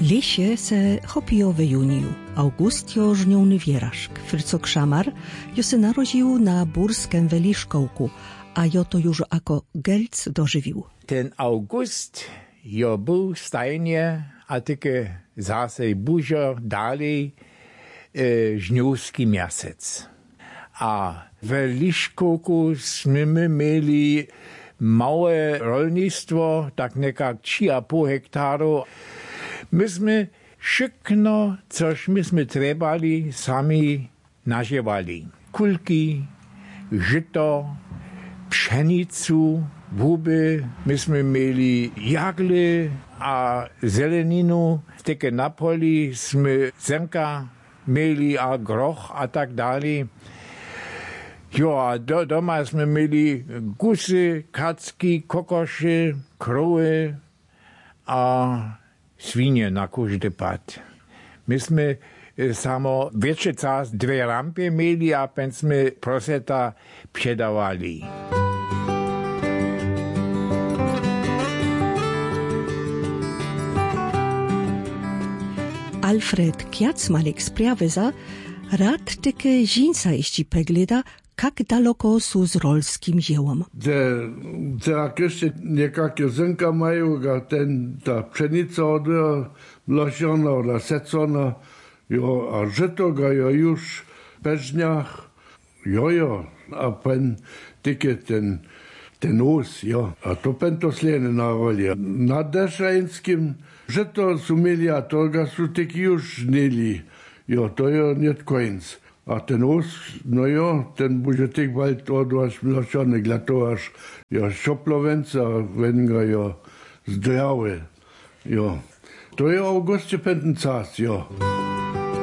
Lesie se chopiło w juniju. Augustio żniowny wierażk. Fryco Krzamar jo se narodził na Burskem Weliszkołku, a jo to już jako gelc dożywił. Ten August jo był stajnie, a tylko zase bużo dalej żniowski miasec. A w Weliszkołku jsme mieli małe rolnictwo, tak nekak 3,5 hektaru. Myśmy wszystko, coś myśmy trebali, sami naziewali. Kulki, żyto, pszenicu, buby. Myśmy mieli jagle a zeleninu. Takie na poli jsme zrnka mieli a groch a tak dalej. Jo, a doma jsme mieli gusy, kacki, kokoszy, krowy a swinie na każdy pad. Myśmy samo większy czas 2 rampy mieli, a pęśmy proseta przedawali. Alfred Kjacmalik sprawia, rad tyke żinca jeśli pegleda, jak daleko są z rolskim dziełem. Jak jeszcze niekakие zrnka mają, ta pszenica lożona, secona, a żyto ga już w peżniach, a pen tykie ten us, a to pen to slene na rolie. Na Deszczańskim żyto są mieli, a to ga są tyki już żnili, to nie końc. A ten us, ten bude tik bald odvaš lošone glatovaš, šoplovenca, venga zdrave, To je August 15,